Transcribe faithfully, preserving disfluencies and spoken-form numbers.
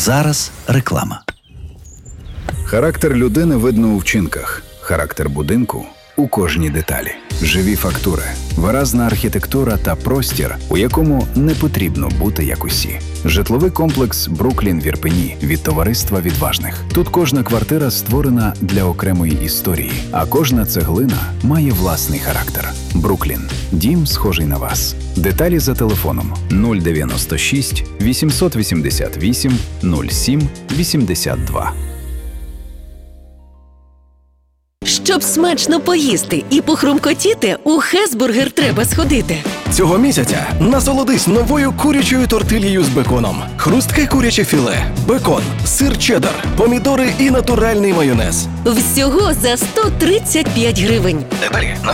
зараз реклама. Характер людини видно у вчинках, характер будинку – у кожній деталі. Живі фактури, виразна архітектура та простір, у якому не потрібно бути як усі. Житловий комплекс «Бруклін» в Ірпені від товариства відважних. Тут кожна квартира створена для окремої історії, а кожна цеглина має власний характер. «Бруклін» – дім, схожий на вас. Деталі за телефоном нуль дев'яносто шість вісімсот вісімдесят вісім нуль сім вісімдесят два. Щоб смачно поїсти і похрумкотіти, у Хесбургер треба сходити. Цього місяця насолодись новою курячою тортильєю з беконом. Хрустке куряче філе, бекон, сир чеддер, помідори і натуральний майонез. Всього за сто тридцять п'ять гривень. Деталі на